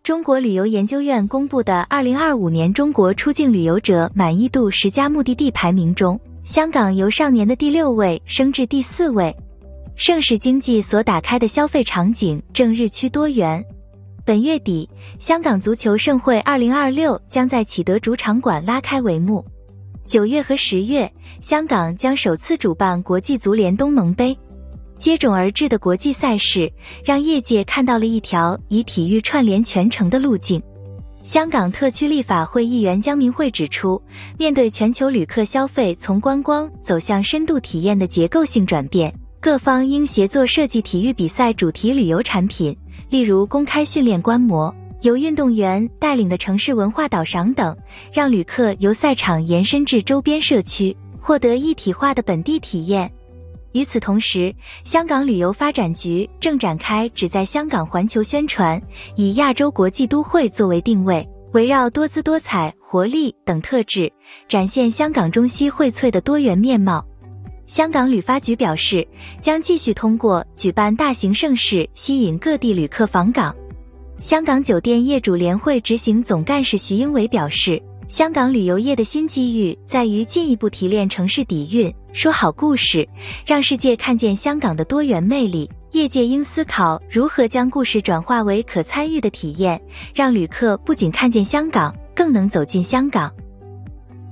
中国旅游研究院公布的2025年中国出境旅游者满意度10家目的地排名中，香港由上年的第6位升至第4位。盛世经济所打开的消费场景正日趋多元。本月底，香港足球盛会2026将在启德主场馆拉开帷幕。9月和10月，香港将首次主办国际足联东盟杯。接踵而至的国际赛事，让业界看到了一条以体育串联全城的路径。香港特区立法会议员江明慧指出，面对全球旅客消费从观光走向深度体验的结构性转变，各方应协作设计体育比赛主题旅游产品，例如公开训练观摩、由运动员带领的城市文化导赏等，让旅客由赛场延伸至周边社区，获得一体化的本地体验。与此同时，香港旅游发展局正展开旨在香港环球宣传，以亚洲国际都会作为定位，围绕多姿多彩、活力等特质，展现香港中西荟萃的多元面貌。香港旅发局表示，将继续通过举办大型盛事吸引各地旅客访港。香港酒店业主联会执行总干事徐英伟表示，香港旅游业的新机遇在于进一步提炼城市底蕴，说好故事，让世界看见香港的多元魅力。业界应思考如何将故事转化为可参与的体验，让旅客不仅看见香港，更能走进香港。